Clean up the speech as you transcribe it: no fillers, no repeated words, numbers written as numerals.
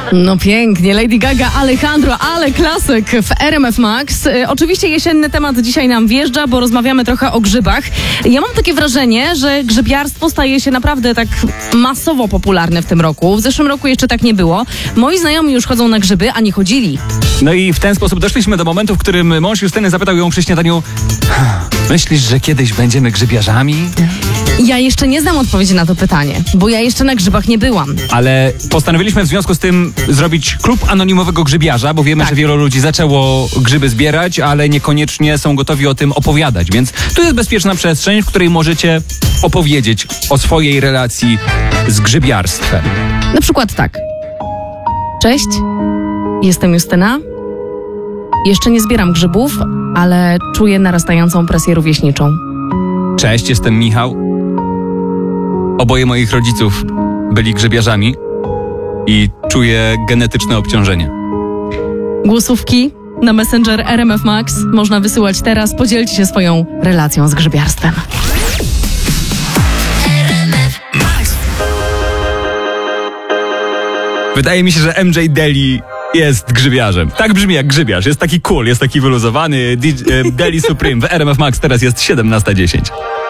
No pięknie, Lady Gaga, Alejandro, ale klasyk w RMF Max. Oczywiście jesienny temat dzisiaj nam wjeżdża, bo rozmawiamy trochę o grzybach. Ja mam takie wrażenie, że grzybiarstwo staje się naprawdę tak masowo popularne w tym roku. W zeszłym roku jeszcze tak nie było. Moi znajomi już chodzą na grzyby, a nie chodzili. No i w ten sposób doszliśmy do momentu, w którym mąż Justyny zapytał ją przy śniadaniu: myślisz, że kiedyś będziemy grzybiarzami? Ja jeszcze nie znam odpowiedzi na to pytanie, bo ja jeszcze na grzybach nie byłam. Ale postanowiliśmy w związku z tym zrobić klub anonimowego grzybiarza, bo wiemy, że wielu ludzi zaczęło grzyby zbierać, ale niekoniecznie są gotowi o tym opowiadać. Więc tu jest bezpieczna przestrzeń, w której możecie opowiedzieć o swojej relacji z grzybiarstwem. Na przykład tak. Cześć, jestem Justyna. Jeszcze nie zbieram grzybów, ale czuję narastającą presję rówieśniczą. Cześć, jestem Michał. Oboje moich rodziców byli grzybiarzami i czuję genetyczne obciążenie. Głosówki na Messenger RMF Max można wysyłać teraz. Podzielcie się swoją relacją z grzybiarstwem. Wydaje mi się, że MJ Deli jest grzybiarzem. Tak brzmi jak grzybiarz. Jest taki cool, jest taki wyluzowany. Deli Supreme w RMF Max teraz jest 17:10.